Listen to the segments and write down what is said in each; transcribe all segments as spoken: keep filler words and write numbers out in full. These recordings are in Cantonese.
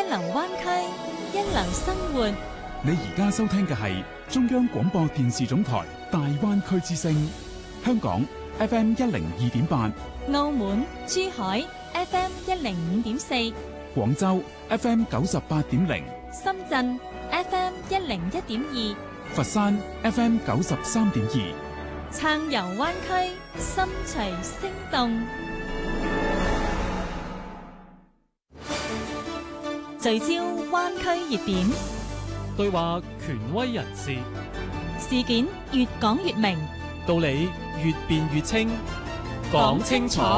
流灣區，一流生活。 你而家收聽嘅係中央廣播電視總台大灣區之聲，香港 F M 一零二點八， 澳門、珠海 F M 一零五點四， 廣州 F M 九十八點零， 深圳 F M 一零一點二， 佛山 F M 九十三點二， 暢遊灣區，心隨聲動。聚焦灣區熱點， 對話權威人士， 事件越講越明， 道理越辯越清，講清楚，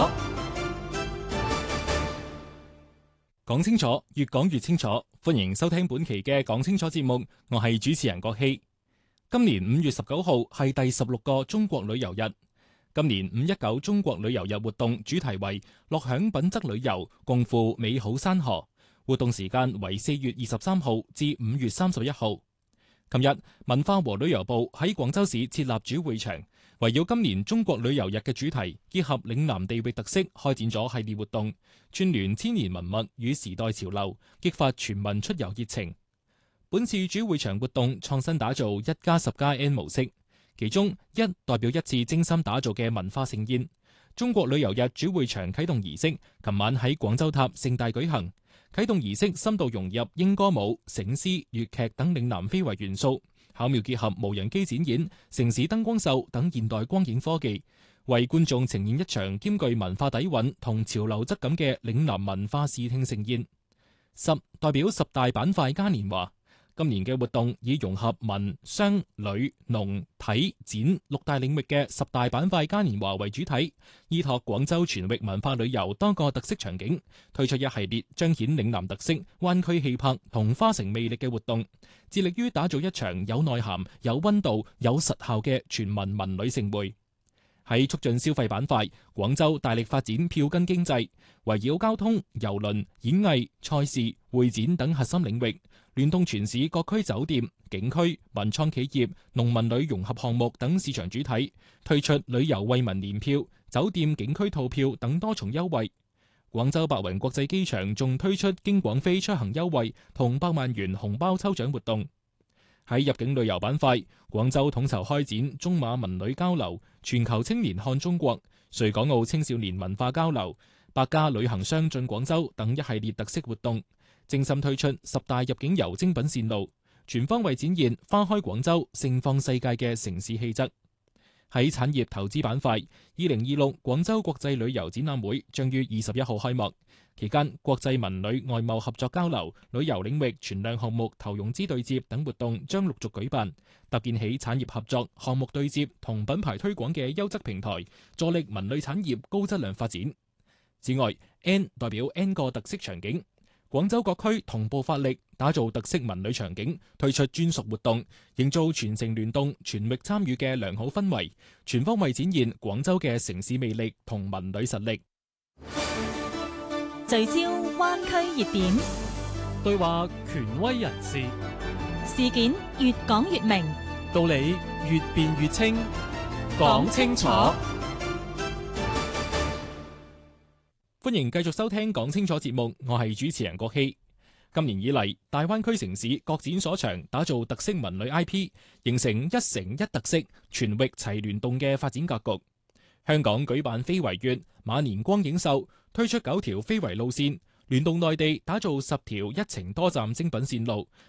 講清楚，越講越清楚。歡迎收聽本期嘅講清楚節目，我係主持人郭希。今年五月十九號係第十六個中國旅遊日。今年五一九中國旅遊日活動主題為樂享品質旅遊，共赴美好山河。活動時間為四月二十三號至五月三十一號。琴日，文化和旅遊部喺廣州市設立主會場，圍繞今年中國旅遊日嘅主題，結合嶺南地域特色，開展咗系列活動，串聯千年文物與時代潮流，激發全民出遊熱情。本次主會場活動創新打造一加十加 N 模式，其中一代表一次精心打造嘅文化盛宴。中國旅遊日主會場啟動儀式，琴晚喺廣州塔盛大舉行。啟動儀式深度融入英歌舞、醒獅、粵劇等嶺南非遺元素，巧妙結合無人機展演、城市燈光秀等現代光影科技，為觀眾呈現一場兼具文化底蘊同潮流質感嘅嶺南文化視聽盛宴。十代表十大板塊嘉年華。今年嘅活動以融合文、商、旅、農、體、展六大領域嘅十大板塊嘉年華為主體，依託廣州全域文化旅遊多個特色場景，推出一系列彰顯嶺南特色、灣區氣魄同花城魅力嘅活動，致力於打造一場有內涵、有溫度、有實效嘅全民文旅盛會。喺促進消費板塊，廣州大力發展票根經濟，圍繞交通、郵輪、演藝、賽事、會展等核心領域，聯動全市各區酒店、景區、文創企業、農民旅融合項目等市場主體，推出旅遊惠民年票、酒店景區套票等多重優惠。廣州白雲國際機場仲推出經廣飛出行優惠同百萬元紅包抽獎活動。喺入境旅遊板塊，廣州統籌開展中馬文旅交流、全球青年看中國、穗港澳青少年文化交流、百家旅行商進廣州等一系列特色活動，精心推出十大入境遊精品線路，全方位展現花開廣州、盛放世界嘅城市氣質。喺產業投資板塊，二零二六廣州國際旅遊展覽會將於二十一號開幕。期間，國際文旅外貿合作交流、旅遊領域存量項目投融資對接等活動將陸續舉辦，搭建起產業合作、項目對接同品牌推廣嘅優質平台，助力文旅產業高質量發展。此外 ，N 代表 N 個特色場景，廣州各區同步發力，打造特色文旅場景，推出專屬活動，營造全城聯動、全域參與嘅良好氛圍，全方位展現廣州嘅城市魅力同文旅實力。 聚焦灣區熱點， 對話權威人士， 事件越講越明， 道理越辯越清，講清楚。歡迎繼續收聽講清楚節目，我係主持人郭希。今年以嚟，大灣區城市各展所長，打造特色文旅 I P， 形成一城一特色、全域齊聯動嘅發展格局。香港舉辦非遺月、馬年光影秀，推出九條非遺路線，聯動內地打造十條一程多站精品線路，